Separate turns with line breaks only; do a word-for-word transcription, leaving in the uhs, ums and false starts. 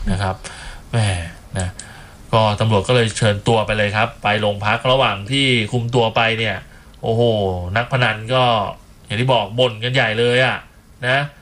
นะครับแหมนะก็ตำรวจก็เลยเชิญตัวไปเลยครับไปโรงพักระหว่างที่คุมตัวไปเนี่ยโอ้โหนักพนันก็อย่างที่บอกบ่นกันใหญ่เลยอ่ะนะ